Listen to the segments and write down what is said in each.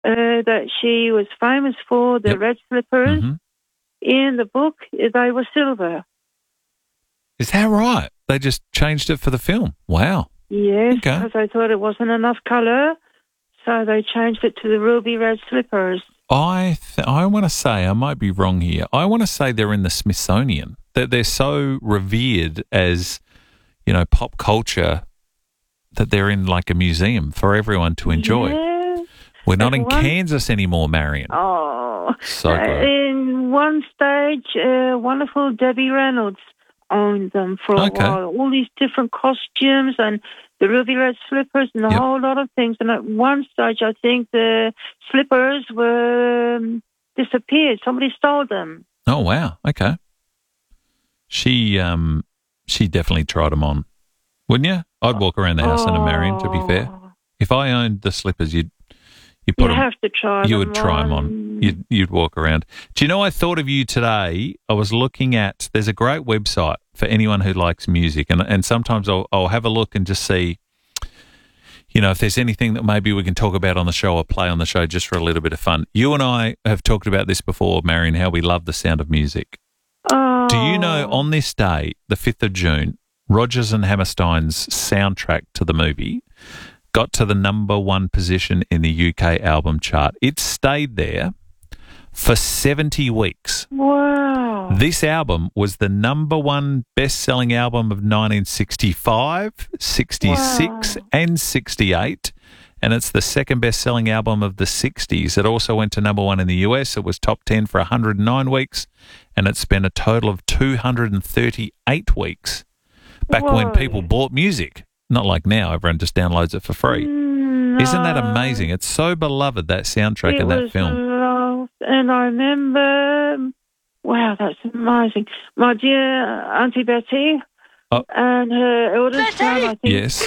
that she was famous for, the red slippers. Mm-hmm. In the book, they were silver. Is that right? They just changed it for the film. Wow. Yes, Okay. because they thought it wasn't enough colour, so they changed it to the ruby red slippers. I want to say, I might be wrong here, I want to say they're in the Smithsonian. They're so revered as, pop culture that they're in like a museum for everyone to enjoy. Yes. We're not in Kansas anymore, Marion. Oh. So good. In one stage, wonderful Debbie Reynolds owned them for a while. All these different costumes and the ruby red slippers and a whole lot of things. And at one stage, I think the slippers were disappeared. Somebody stole them. Oh, wow. Okay. She definitely tried them on, wouldn't you? I'd walk around the house in a Marion, to be fair. If I owned the slippers, you have to try them. You would try them on. You'd walk around. Do you know, I thought of you today. I was looking at, there's a great website for anyone who likes music, and sometimes I'll have a look and just see, if there's anything that maybe we can talk about on the show or play on the show just for a little bit of fun. You and I have talked about this before, Marion, how we love the sound of music. Oh. Do you know, on this day, the 5th of June, Rodgers and Hammerstein's soundtrack to the movie got to the number 1 position in the UK album chart. It stayed there for 70 weeks. Wow. This album was the number 1 best-selling album of 1965, 66 and 68, and it's the second best-selling album of the 60s. It also went to number 1 in the US. It was top 10 for 109 weeks, and it spent a total of 238 weeks back when people bought music. Not like now, everyone just downloads it for free. No. Isn't that amazing? It's so beloved, that soundtrack in that film. And I remember, wow, that's amazing. My dear Auntie Betty and her eldest son, I think. Yes.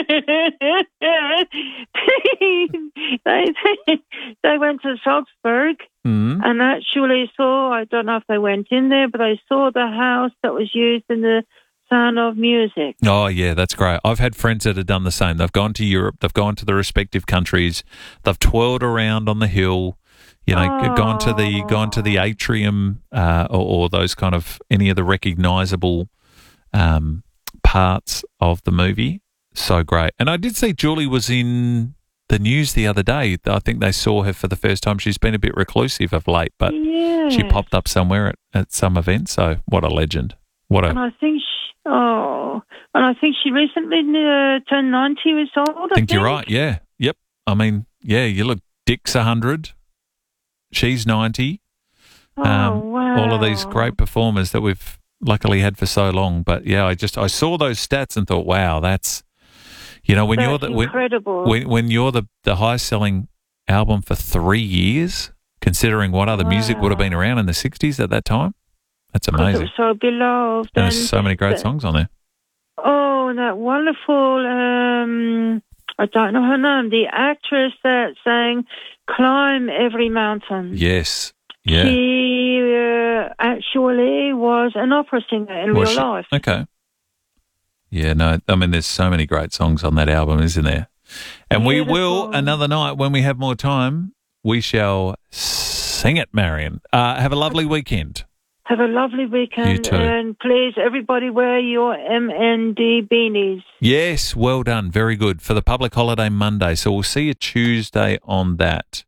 they went to Salzburg and actually saw, I don't know if they went in there, but they saw the house that was used in the Sound of Music. Oh, yeah, that's great. I've had friends that have done the same. They've gone to Europe, they've gone to the respective countries, they've twirled around on the hill, gone to the atrium or those kind of, any of the recognisable parts of the movie. So great. And I did see Julie was in the news the other day. I think they saw her for the first time. She's been a bit reclusive of late, but she popped up somewhere at some event. So what a legend. And I think she recently turned 90 years old. I think you're right. Yeah. Yep. I mean, yeah, you look, Dick's 100. She's 90. Wow. All of these great performers that we've luckily had for so long. But yeah, I saw those stats and thought, wow, that's, when that's you're incredible. When you're the highest selling album for 3 years, considering what other music would have been around in the 60s at that time. That's amazing. It was so beloved. And there's so many great songs on there. Oh, that wonderful, I don't know her name, the actress that sang Climb Every Mountain. Yes. Yeah. She actually was an opera singer in real life. Okay. Yeah, no, I mean, there's so many great songs on that album, isn't there? And we will, another night, when we have more time, we shall sing it, Marion. Have a lovely weekend. Have a lovely weekend. You too. And please, everybody, wear your MND beanies. Yes, well done. Very good. For the public holiday Monday. So we'll see you Tuesday on that.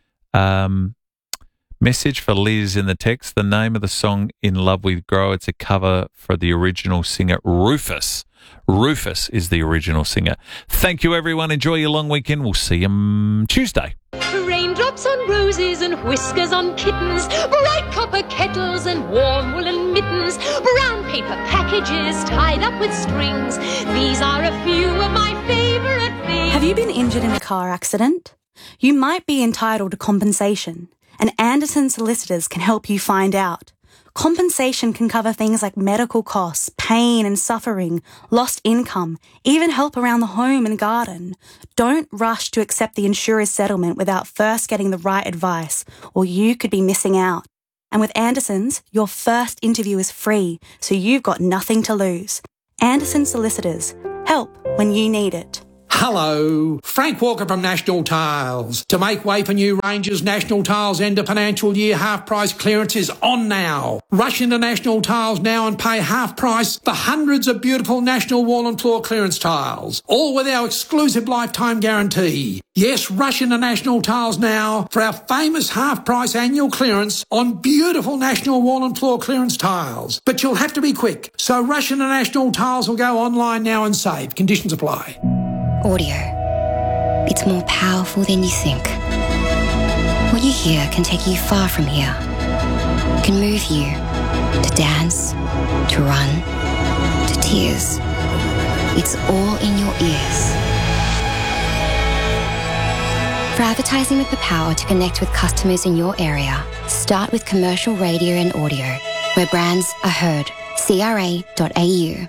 Message for Liz in the text. The name of the song, In Love We Grow. It's a cover for the original singer, Rufus. Rufus is the original singer. Thank you, everyone. Enjoy your long weekend. We'll see you Tuesday. Raindrops on roses and whiskers on kittens, bright copper kettles and warm woolen mittens, brown paper packages tied up with strings. These are a few of my favourite things. Have you been injured in a car accident? You might be entitled to compensation, and Anderson Solicitors can help you find out. Compensation can cover things like medical costs, pain and suffering, lost income, even help around the home and garden. Don't rush to accept the insurer's settlement without first getting the right advice, or you could be missing out. And with Anderson's, your first interview is free, so you've got nothing to lose. Anderson Solicitors. Help when you need it. Hello, Frank Walker from National Tiles. To make way for new ranges, National Tiles end of financial year half price clearance is on now. Rush into National Tiles now and pay half price for hundreds of beautiful National wall and floor clearance tiles, all with our exclusive lifetime guarantee. Yes, rush into National Tiles now for our famous half price annual clearance on beautiful National wall and floor clearance tiles. But you'll have to be quick, so rush into National Tiles or go online now and save. Conditions apply. Audio. It's more powerful than you think. What you hear can take you far from here. Can move you to dance, to run, to tears. It's all in your ears. For advertising with the power to connect with customers in your area, start with commercial radio and audio, where brands are heard. CRA.au.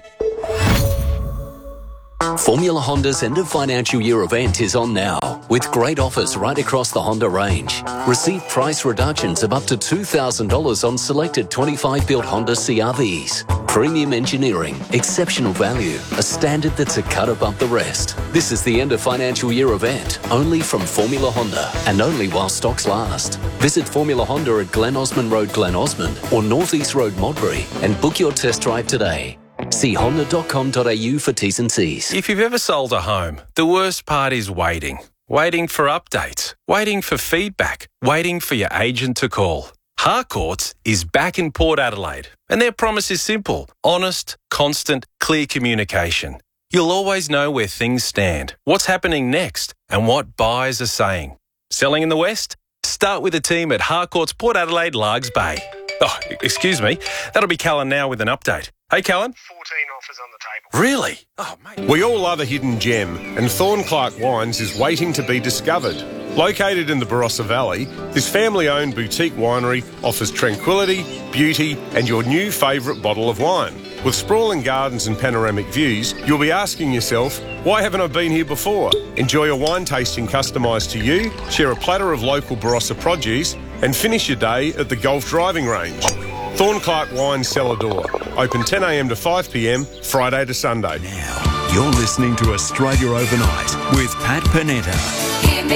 Formula Honda's end of financial year event is on now, with great offers right across the Honda range. Receive price reductions of up to $2,000 on selected 25-built Honda CR-Vs. Premium engineering, exceptional value, a standard that's a cut above the rest. This is the end of financial year event, only from Formula Honda, and only while stocks last. Visit Formula Honda at Glen Osmond Road, Glen Osmond, or North East Road, Modbury, and book your test drive today. See honda.com.au for T's and C's. If you've ever sold a home, the worst part is waiting. Waiting for updates, waiting for feedback, waiting for your agent to call. Harcourts is back in Port Adelaide, and their promise is simple: honest, constant, clear communication. You'll always know where things stand, what's happening next, and what buyers are saying. Selling in the West? Start with the team at Harcourts Port Adelaide, Largs Bay. Oh, excuse me. That'll be Callan now with an update. Hey, Callan. 14 offers on the table. Really? Oh, mate. We all love a hidden gem, and Thornclark Wines is waiting to be discovered. Located in the Barossa Valley, this family-owned boutique winery offers tranquility, beauty, and your new favourite bottle of wine. With sprawling gardens and panoramic views, you'll be asking yourself, why haven't I been here before? Enjoy a wine tasting customised to you, share a platter of local Barossa produce, and finish your day at the golf driving range. Thornclark Wine Cellar Door. Open 10 a.m. to 5 p.m, Friday to Sunday. Now, you're listening to Australia Overnight with Pat Panetta.